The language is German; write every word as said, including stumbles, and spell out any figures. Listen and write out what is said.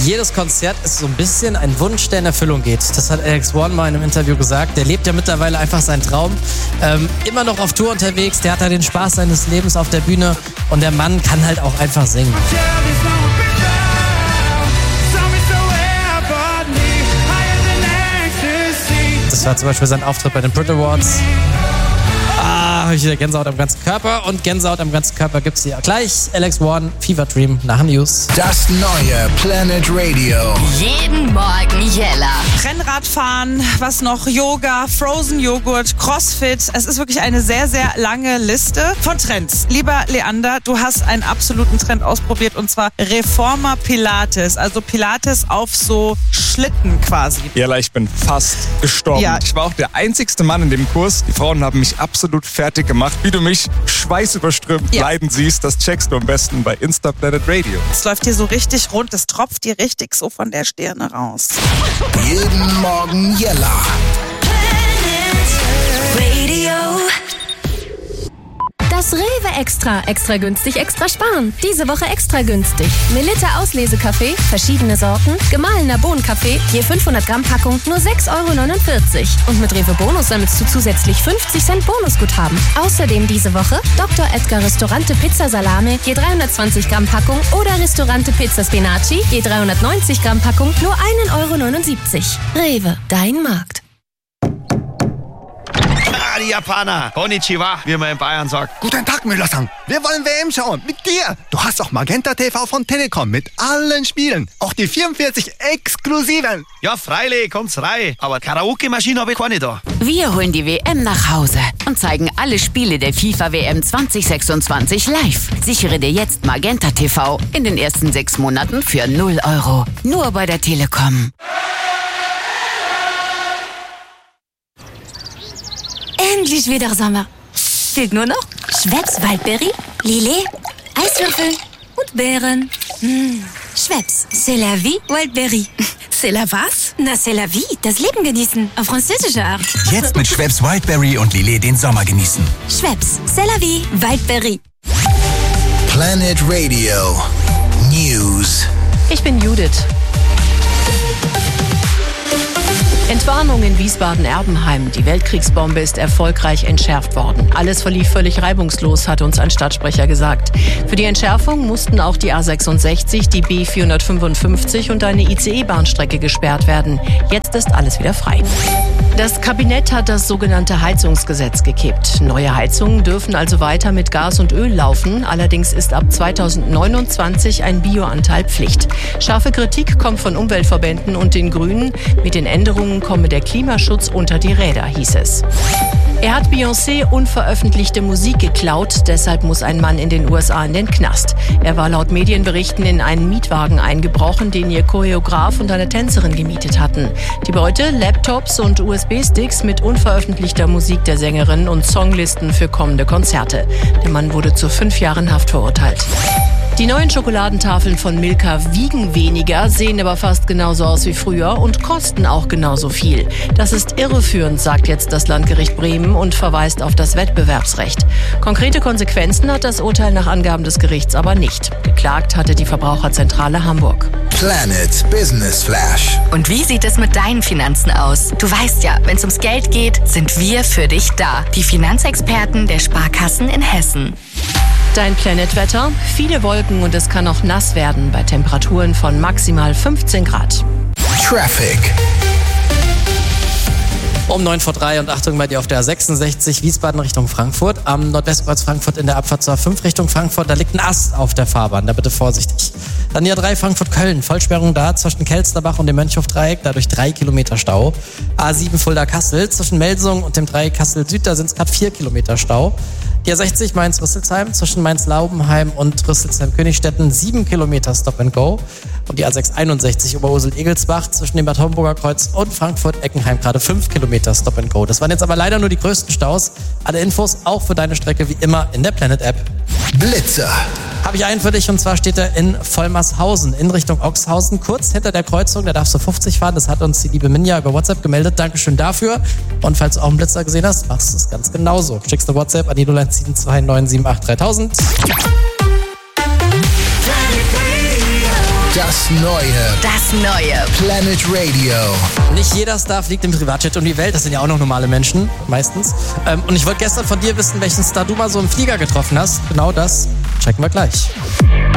jedes Konzert ist so ein bisschen ein Wunsch, der in Erfüllung geht. Das hat Alex One mal in einem Interview gesagt. Der lebt ja mittlerweile einfach seinen Traum. Ähm, immer noch auf Tour unterwegs, der hat da den Spaß seines Lebens auf der Bühne und der Mann kann halt auch einfach singen. Das war zum Beispiel sein Auftritt bei den Brit Awards. Ah, habe ich wieder Gänsehaut am ganzen Körper. Und Gänsehaut am ganzen Körper gibt's hier gleich. Alex One, Fever Dream nach News. Das neue Planet Radio. Jeden Morgen Jella. Rennradfahren, was noch? Yoga, Frozen Joghurt, Crossfit. Es ist wirklich eine sehr, sehr lange Liste von Trends. Lieber Leander, du hast einen absoluten Trend ausprobiert und zwar Reformer Pilates. Also Pilates auf so Schlitten quasi. Jella, ich bin fast gestorben. Ja. Ich war auch der einzigste Mann in dem Kurs. Die Frauen haben mich absolut fertig gemacht. Wie du mich schweißüberströmt Ja. leiden siehst, das checkst du am besten bei Insta Planet Radio. Es läuft hier so richtig rund, es tropft dir richtig so von der Stirne raus. Jeden Morgen Jella. Das Rewe Extra. Extra günstig, extra sparen. Diese Woche extra günstig. Melitta Auslesekaffee, verschiedene Sorten, gemahlener Bohnenkaffee, je fünfhundert Gramm Packung, nur sechs Euro neunundvierzig. Und mit Rewe Bonus sammelst du zusätzlich fünfzig Cent Bonusguthaben. Außerdem diese Woche Doktor Edgar Restaurante Pizza Salame, je dreihundertzwanzig Gramm Packung oder Restaurante Pizza Spinaci, je dreihundertneunzig Gramm Packung, nur ein Euro neunundsiebzig. Rewe, dein Markt. Ah, die Japaner. Konnichiwa, wie man in Bayern sagt. Guten Tag, Müller-san. Wir wollen W M schauen. Mit dir. Du hast auch Magenta T V von Telekom mit allen Spielen. Auch die vierundvierzig exklusiven. Ja, freilich, kommt's rein. Aber Karaoke-Maschine habe ich keine da. Wir holen die W M nach Hause und zeigen alle Spiele der FIFA W M zwanzig sechsundzwanzig live. Sichere dir jetzt Magenta T V in den ersten sechs Monaten für null Euro. Nur bei der Telekom. Endlich wieder Sommer. Fehlt nur noch Schweppes Waldbeere, Lillet, Eiswürfel und Beeren. Mmh. Schweppes, c'est la vie, Waldbeere. C'est la was? Na, c'est la vie, das Leben genießen. Auf französische Art. Jetzt mit Schweppes Wildberry und Lillet den Sommer genießen. Schweppes, c'est la vie, Waldbeere. Planet Radio News. Ich bin Judith. Entwarnung in Wiesbaden-Erbenheim. Die Weltkriegsbombe ist erfolgreich entschärft worden. Alles verlief völlig reibungslos, hat uns ein Stadtsprecher gesagt. Für die Entschärfung mussten auch die A sechsundsechzig, die B vierhundertfünfundfünfzig und eine I C E-Bahnstrecke gesperrt werden. Jetzt ist alles wieder frei. Das Kabinett hat das sogenannte Heizungsgesetz gekippt. Neue Heizungen dürfen also weiter mit Gas und Öl laufen. Allerdings ist ab zweitausendneunundzwanzig ein Bioanteil Pflicht. Scharfe Kritik kommt von Umweltverbänden und den Grünen. Mit den Änderungen komme der Klimaschutz unter die Räder, hieß es. Er hat Beyoncé unveröffentlichte Musik geklaut, deshalb muss ein Mann in den U S A in den Knast. Er war laut Medienberichten in einen Mietwagen eingebrochen, den ihr Choreograf und eine Tänzerin gemietet hatten. Die Beute, Laptops und U S B-Sticks mit unveröffentlichter Musik der Sängerin und Songlisten für kommende Konzerte. Der Mann wurde zu fünf Jahren Haft verurteilt. Die neuen Schokoladentafeln von Milka wiegen weniger, sehen aber fast genauso aus wie früher und kosten auch genauso viel. Das ist irreführend, sagt jetzt das Landgericht Bremen und verweist auf das Wettbewerbsrecht. Konkrete Konsequenzen hat das Urteil nach Angaben des Gerichts aber nicht. Geklagt hatte die Verbraucherzentrale Hamburg. Planet Business Flash. Und wie sieht es mit deinen Finanzen aus? Du weißt ja, wenn es ums Geld geht, sind wir für dich da. Die Finanzexperten der Sparkassen in Hessen. Dein Planetwetter, viele Wolken und es kann auch nass werden bei Temperaturen von maximal fünfzehn Grad. Traffic. Um neun vor drei und Achtung bei dir auf der A sechsundsechzig Wiesbaden Richtung Frankfurt. Am Nordwestkreuz Frankfurt in der Abfahrt zur A fünf Richtung Frankfurt, da liegt ein Ast auf der Fahrbahn, da bitte vorsichtig. Dann die A drei Frankfurt-Köln, Vollsperrung da zwischen Kelsterbach und dem Mönchhof-Dreieck, dadurch drei Kilometer Stau. A sieben Fulda-Kassel, zwischen Melsungen und dem Dreieck Kassel-Süd, da sind es gerade vier Kilometer Stau. Die A sechzig Mainz-Rüsselsheim, zwischen Mainz-Laubenheim und Rüsselsheim-Königstetten, sieben Kilometer Stop and Go. Und die A sechshunderteinundsechzig Oberursel-Egelsbach zwischen dem Bad Homburger Kreuz und Frankfurt-Eckenheim gerade fünf Kilometer Stop and Go. Das waren jetzt aber leider nur die größten Staus. Alle Infos auch für deine Strecke wie immer in der Planet-App. Blitzer. Habe ich einen für dich und zwar steht er in Vollmershausen in Richtung Oxhausen, kurz hinter der Kreuzung, da darfst du fünfzig fahren, das hat uns die liebe Minja über WhatsApp gemeldet, Dankeschön dafür. Und falls du auch einen Blitzer gesehen hast, machst du es ganz genauso. Schickst eine WhatsApp an die null eins sieben zwei neun sieben acht dreitausend. Das Neue. Das Neue. Planet Radio. Nicht jeder Star fliegt im Privatjet um die Welt. Das sind ja auch noch normale Menschen, meistens. Ähm, und ich wollte gestern von dir wissen, welchen Star du mal so im Flieger getroffen hast. Genau das checken wir gleich.